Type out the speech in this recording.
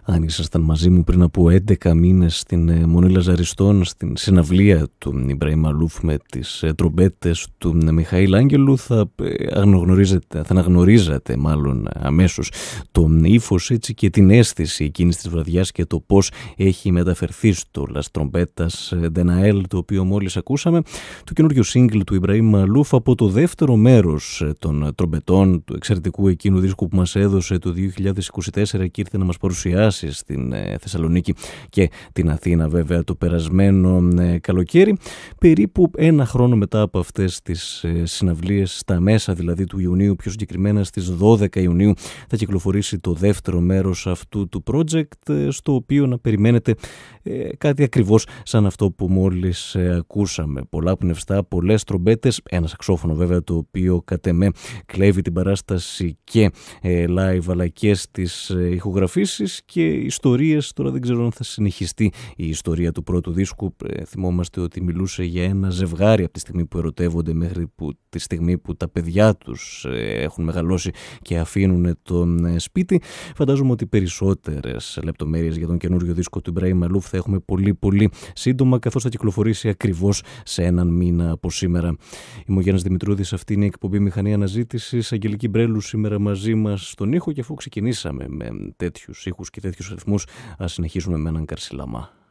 Αν ήσασταν μαζί μου πριν από 11 μήνες στην Μονή Λαζαριστών, στην συναυλία του Ιμπραήμ Μαλούφ με τις τρομπέτες του Μιχαήλ Άγγελου, θα αναγνωρίζατε μάλλον αμέσως τον ύφος, έτσι, και την αίσθηση εκείνης της βραδιάς και το πώς έχει μεταφερθεί στο Las Trompetas de Nael, το οποίο μόλις ακούσαμε, το καινούριο single του Ιμπραήμ Μαλούφ από το δεύτερο μέρος των τρομπετών του εξαιρετικού εκείνου δίσκου που μας έδωσε το 2024 και ήρθε να μας παρουσιάσει στην Θεσσαλονίκη και την Αθήνα βέβαια το περασμένο καλοκαίρι. Περίπου ένα χρόνο μετά από αυτές τις συναυλίες, στα μέσα δηλαδή του Ιουνίου, πιο συγκεκριμένα στις 12 Ιουνίου, θα κυκλοφορήσει το δεύτερο μέρος αυτού του project, στο οποίο να περιμένετε κάτι ακριβώς σαν αυτό που μόλις ακούσαμε. Πολλά πνευστά, πολλές τρομπέτες, ένα σαξόφωνο βέβαια το οποίο κατ' εμέ κλέβει την παράσταση και live αλλά και στις ηχογραφήσεις και ιστορίες. Τώρα δεν ξέρω αν θα συνεχιστεί η ιστορία του πρώτου δίσκου. Θυμόμαστε ότι μιλούσε για ένα ζευγάρι από τη στιγμή που ερωτεύονται μέχρι τη στιγμή που τα παιδιά τους έχουν μεγαλώσει και αφήνουν τον σπίτι. Φαντάζομαι ότι περισσότερες λεπτομέρειες για τον καινούριο δίσκο του Ιμπραήμ Μαλούφ θα έχουμε πολύ σύντομα, καθώς θα κυκλοφορήσει ακριβώς σε έναν μήνα από σήμερα. Είμαι ο Γιάννης Δημητρούδης, αυτή είναι η εκπομπή Μηχανή Αναζήτησης. Αγγελική Μπρέλου σήμερα μαζί μας στον ήχο, και αφού ξεκινήσαμε με τέτοιους ήχους και τέτοιους ρυθμούς, ας συνεχίσουμε με έναν Καρσιλαμά.